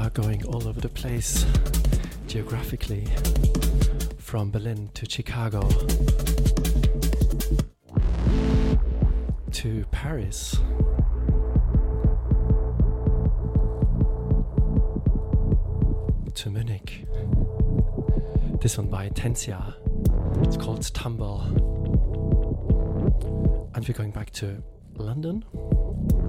going all over the place geographically, from Berlin to Chicago to Paris. To Munich. This one by Tensia. It's called Tumble. And we're going back to London.